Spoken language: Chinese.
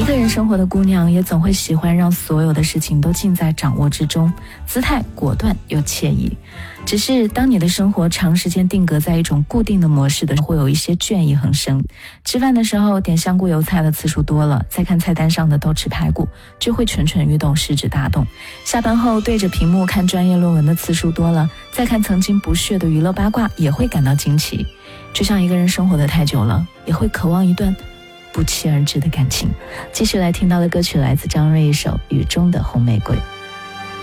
个人生活的姑娘也总会喜欢让所有的事情都尽在掌握之中，姿态果断又惬意。只是当你的生活长时间定格在一种固定的模式的时候，会有一些倦意横生。吃饭的时候点香菇油菜的次数多了，再看菜单上的豆豉排骨就会蠢蠢欲动，食指大动。下班后对着屏幕看专业论文的次数多了，再看曾经不屑的娱乐八卦也会感到惊奇。就像一个人生活得太久了，也会渴望一段不期而至的感情。继续来听到的歌曲来自张睿一首《雨中的红玫瑰》。